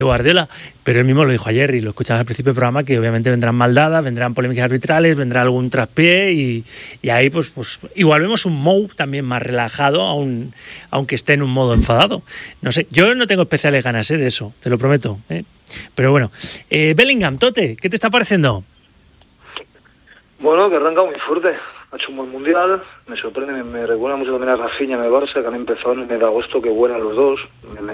Guardiola, pero él mismo lo dijo ayer y lo escuchaba al principio del programa, que obviamente vendrán maldadas, vendrán polémicas arbitrales, vendrá algún traspié y ahí pues igual vemos un Mou también más relajado, aunque esté en un modo enfadado. No sé, yo no tengo especiales ganas de eso, te lo prometo, ¿eh? Pero bueno, Bellingham, Tote, ¿qué te está pareciendo? Bueno, que arranca muy fuerte. Ha hecho un buen mundial, me sorprende, me recuerda mucho también a Rafinha en el Barça, que han empezado en el mes de agosto, que vuelan los dos.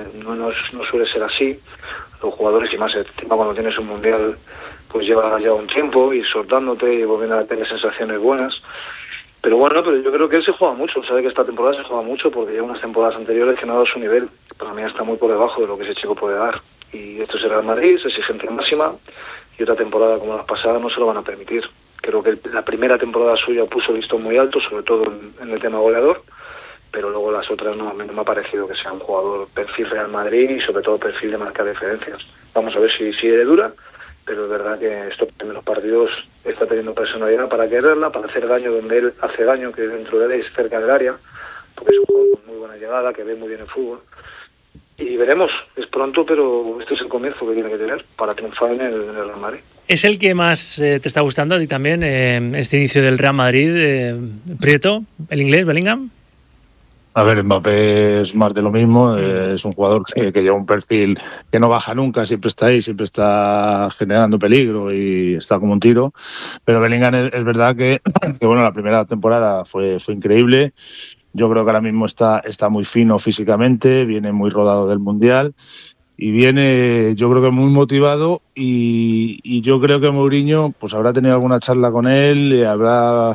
No suele ser así. Los jugadores, y más el tema cuando tienes un mundial, pues lleva ya un tiempo, ir soltándote y volviendo a tener sensaciones buenas. Pero bueno, pero yo creo que él se juega mucho, sabe que esta temporada se juega mucho porque lleva unas temporadas anteriores que no ha dado su nivel. Para mí está muy por debajo de lo que ese chico puede dar. Y esto es el Real Madrid, es exigencia máxima, y otra temporada como las pasadas no se lo van a permitir. Creo que la primera temporada suya puso el listón muy alto, sobre todo en el tema goleador, pero luego las otras no me ha parecido que sea un jugador perfil Real Madrid y sobre todo perfil de marcar diferencias. Vamos a ver si sigue de dura, pero es verdad que estos primeros partidos está teniendo personalidad para quererla, para hacer daño donde él hace daño, que dentro de él es cerca del área, porque es un jugador con muy buena llegada, que ve muy bien el fútbol. Y veremos, es pronto, pero este es el comienzo que tiene que tener para triunfar en el Real Madrid. ¿Es el que más te está gustando a ti también, este inicio del Real Madrid, Prieto, el inglés, Bellingham? A ver, Mbappé es más de lo mismo, es un jugador que lleva un perfil que no baja nunca, siempre está ahí, siempre está generando peligro y está como un tiro, pero Bellingham es verdad que bueno, la primera temporada fue increíble. Yo creo que ahora mismo está muy fino físicamente, viene muy rodado del Mundial y viene, yo creo que muy motivado y yo creo que Mourinho pues habrá tenido alguna charla con él, le habrá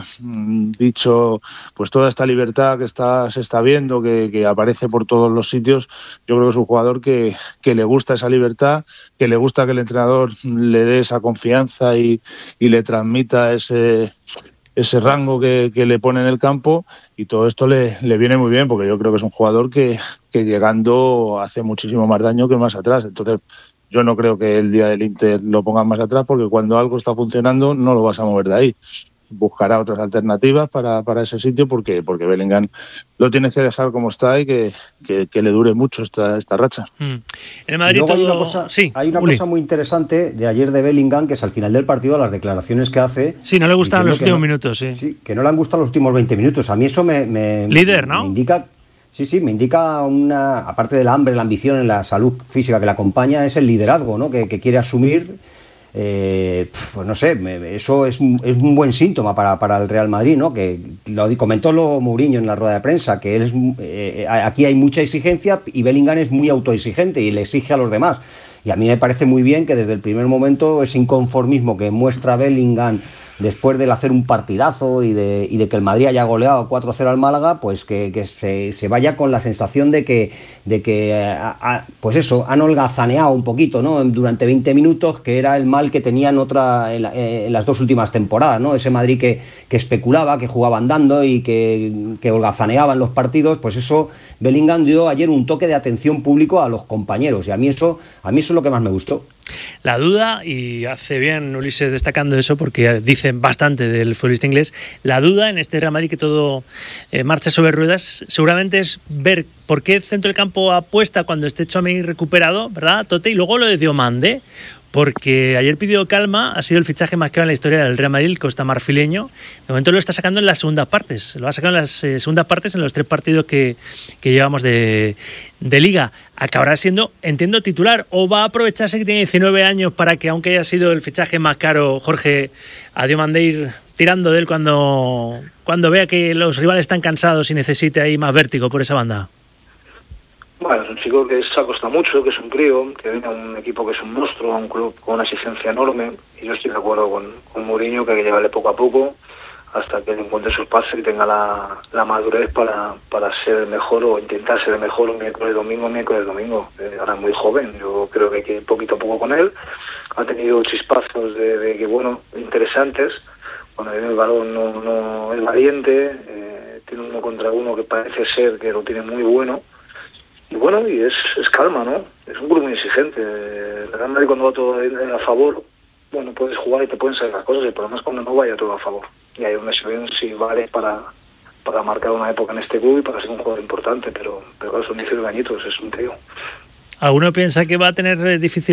dicho pues toda esta libertad que se está viendo, que aparece por todos los sitios. Yo creo que es un jugador que le gusta esa libertad, que le gusta que el entrenador le dé esa confianza y le transmita ese rango que le pone en el campo, y todo esto le viene muy bien porque yo creo que es un jugador que llegando hace muchísimo más daño que más atrás. Entonces yo no creo que el día del Inter lo pongan más atrás, porque cuando algo está funcionando no lo vas a mover de ahí. Buscará otras alternativas para ese sitio porque Bellingham lo tienes que dejar como está y que le dure mucho esta racha. En el Madrid luego todo... hay una cosa muy interesante de ayer de Bellingham, que es al final del partido, las declaraciones que hace. Sí, no le gustaban los últimos minutos, sí. Sí, que no le han gustado los últimos 20 minutos. A mí eso líder, ¿no? Me indica... Sí, me indica aparte del hambre, la ambición en la salud física que le acompaña, es el liderazgo, ¿no? Que quiere asumir. Pues no sé, eso es un buen síntoma para el Real Madrid, ¿no? Que comentó Mourinho en la rueda de prensa, que él aquí hay mucha exigencia y Bellingham es muy autoexigente y le exige a los demás. Y a mí me parece muy bien que desde el primer momento ese inconformismo que muestra Bellingham después de hacer un partidazo y de que el Madrid haya goleado 4-0 al Málaga, pues que se vaya con la sensación de que pues eso, han holgazaneado un poquito, ¿no? Durante 20 minutos, que era el mal que tenían en las dos últimas temporadas, ¿no? Ese Madrid que especulaba, que jugaba andando y que holgazaneaba en los partidos. Pues eso, Bellingham dio ayer un toque de atención público a los compañeros, y a mí eso es lo que más me gustó. La duda, y hace bien Ulises destacando eso porque dicen bastante del futbolista inglés, la duda en este Real Madrid que todo marcha sobre ruedas, seguramente es ver por qué el centro del campo apuesta cuando esté Tchouaméni recuperado, ¿verdad, Tote? Y luego lo de Diomande, porque ayer pidió calma, ha sido el fichaje más caro en la historia del Real Madrid, el costa marfileño. De momento lo está sacando en las segundas partes, lo ha sacado en las segundas partes en los 3 partidos que llevamos de Liga. Acabará siendo, entiendo, titular, o va a aprovecharse que tiene 19 años para que, aunque haya sido el fichaje más caro, Jorge, a Diomande ir tirando de él cuando vea que los rivales están cansados y necesite ahí más vértigo por esa banda. Bueno, es un chico que se acosta mucho, que es un crío, que viene a un equipo que es un monstruo, a un club con una exigencia enorme, y yo estoy de acuerdo con Mourinho, que hay que llevarle poco a poco hasta que él encuentre su espacio y tenga la madurez para ser el mejor, o intentar ser el mejor un miércoles domingo. Ahora es muy joven, yo creo que hay que ir poquito a poco con él. Ha tenido chispazos de que, bueno, interesantes. Cuando viene el balón no es valiente, tiene 1 contra 1 que parece ser que lo tiene muy bueno. Y bueno, y es calma, ¿no? Es un grupo muy exigente. El Real Madrid, cuando va todo a favor, bueno, puedes jugar y te pueden salir las cosas. El problema es cuando no vaya todo a favor. Y ahí donde se ven si vale para marcar una época en este club y para ser un jugador importante. Pero claro, son 19 añitos, es un tío. ¿Alguno piensa que va a tener difícil